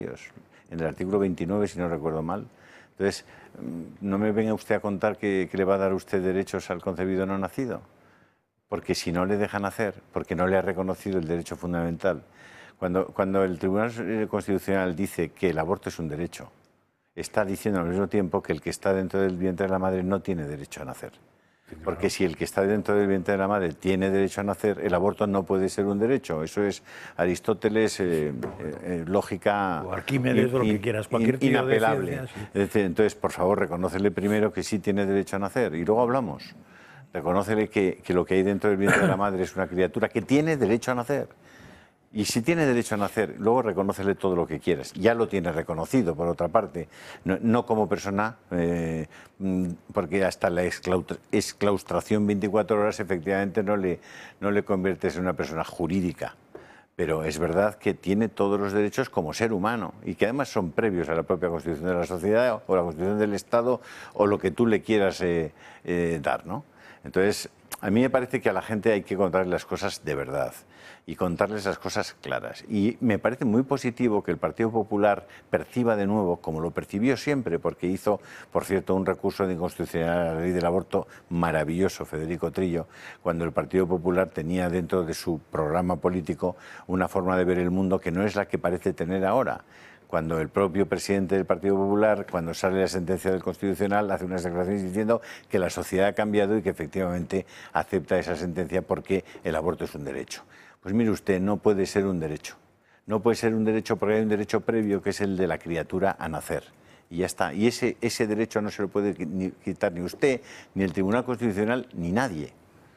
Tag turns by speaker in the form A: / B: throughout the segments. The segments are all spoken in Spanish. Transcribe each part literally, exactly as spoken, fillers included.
A: en el artículo veintinueve, si no recuerdo mal. Entonces, no me venga usted a contar que, que le va a dar usted derechos al concebido no nacido, porque si no le dejan hacer, porque no le ha reconocido el derecho fundamental. Cuando, cuando el Tribunal Constitucional dice que el aborto es un derecho, está diciendo al mismo tiempo que el que está dentro del vientre de la madre no tiene derecho a nacer. Porque si el que está dentro del vientre de la madre tiene derecho a nacer, el aborto no puede ser un derecho. Eso es Aristóteles, eh, eh, lógica
B: o Arquímedes, in, o lo que quieras, cualquier
A: in, inapelable.
B: De ciencia, sí.
A: Decir, entonces, por favor, reconócele primero que sí tiene derecho a nacer y luego hablamos. Reconócele que, que lo que hay dentro del vientre de la madre es una criatura que tiene derecho a nacer. Y si tiene derecho a nacer, luego reconócele todo lo que quieras. Ya lo tiene reconocido, por otra parte. No, no como persona, eh, porque hasta la exclaustración veinticuatro horas efectivamente no le, no le conviertes en una persona jurídica. Pero es verdad que tiene todos los derechos como ser humano y que además son previos a la propia Constitución de la sociedad o la Constitución del Estado o lo que tú le quieras eh, eh, dar, ¿no? Entonces, a mí me parece que a la gente hay que contarle las cosas de verdad y contarles las cosas claras. Y me parece muy positivo que el Partido Popular perciba de nuevo, como lo percibió siempre, porque hizo, por cierto, un recurso de inconstitucionalidad a la ley del aborto maravilloso, Federico Trillo, cuando el Partido Popular tenía dentro de su programa político una forma de ver el mundo que no es la que parece tener ahora. Cuando el propio presidente del Partido Popular, cuando sale la sentencia del Constitucional, hace unas declaraciones diciendo que la sociedad ha cambiado y que efectivamente acepta esa sentencia porque el aborto es un derecho. Pues mire usted, no puede ser un derecho. No puede ser un derecho porque hay un derecho previo que es el de la criatura a nacer. Y ya está. Y ese, ese derecho no se lo puede ni quitar ni usted, ni el Tribunal Constitucional, ni nadie.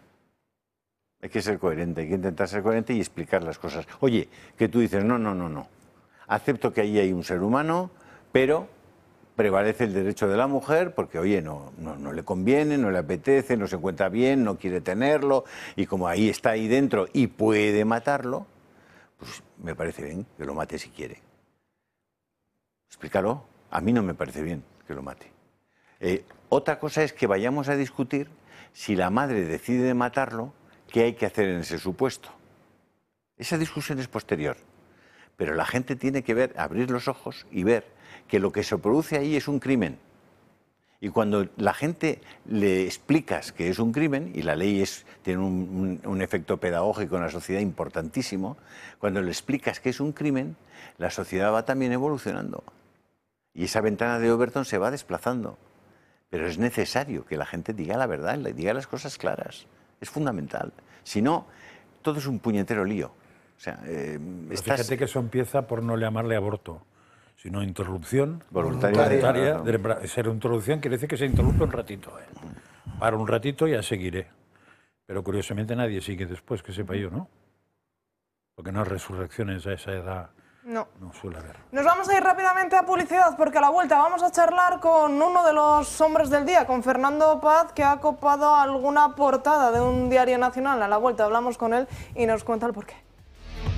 A: Hay que ser coherente, hay que intentar ser coherente y explicar las cosas. Oye, que tú dices, no, no, no, no. Acepto que ahí hay un ser humano, pero prevalece el derecho de la mujer porque, oye, no, no, no le conviene, no le apetece, no se encuentra bien, no quiere tenerlo, y como ahí está ahí dentro y puede matarlo, pues me parece bien que lo mate si quiere. Explícalo. A mí no me parece bien que lo mate. Eh, otra cosa es que vayamos a discutir si la madre decide matarlo, ¿qué hay que hacer en ese supuesto? Esa discusión es posterior. Pero la gente tiene que ver, abrir los ojos y ver que lo que se produce ahí es un crimen. Y cuando la gente le explicas que es un crimen, y la ley es, tiene un, un, un efecto pedagógico en la sociedad importantísimo, cuando le explicas que es un crimen, la sociedad va también evolucionando. Y esa ventana de Overton se va desplazando. Pero es necesario que la gente diga la verdad, diga las cosas claras. Es fundamental. Si no, todo es un puñetero lío. O sea, eh, estás...
B: Fíjate que eso empieza por no llamarle aborto, sino interrupción
A: voluntaria.
B: voluntaria de ser interrupción quiere decir que se interrumpe un ratito. ¿eh? Para un ratito ya seguiré. Pero curiosamente nadie sigue después, que sepa yo, ¿no? Porque no hay resurrecciones a esa edad.
C: No.
B: No suele haber.
C: Nos vamos a ir rápidamente a publicidad porque a la vuelta vamos a charlar con uno de los hombres del día, con Fernando Paz, que ha copado alguna portada de un diario nacional. A la vuelta hablamos con él y nos cuenta el porqué.